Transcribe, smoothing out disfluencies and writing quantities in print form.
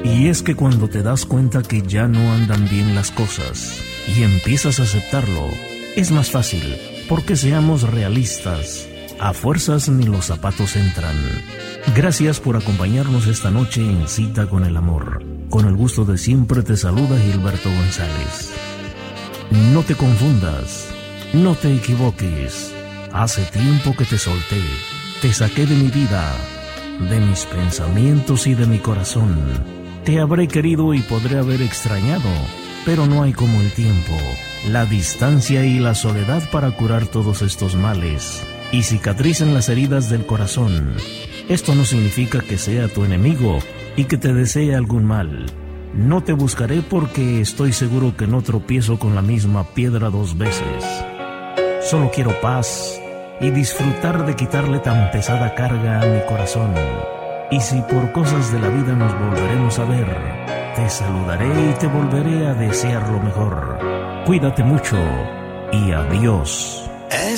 Y es que cuando te das cuenta que ya no andan bien las cosas y empiezas a aceptarlo, es más fácil, porque seamos realistas, a fuerzas ni los zapatos entran. Gracias por acompañarnos esta noche en Cita con el Amor. Con el gusto de siempre te saluda Gilberto González. No te confundas, no te equivoques. Hace tiempo que te solté, te saqué de mi vida, de mis pensamientos y de mi corazón. Te habré querido y podré haber extrañado, pero no hay como el tiempo, la distancia y la soledad para curar todos estos males y cicatrizan las heridas del corazón. Esto no significa que sea tu enemigo y que te desee algún mal. No te buscaré porque estoy seguro que no tropiezo con la misma piedra dos veces. Solo quiero paz y disfrutar de quitarle tan pesada carga a mi corazón. Y si por cosas de la vida nos volveremos a ver, te saludaré y te volveré a desear lo mejor. Cuídate mucho y adiós.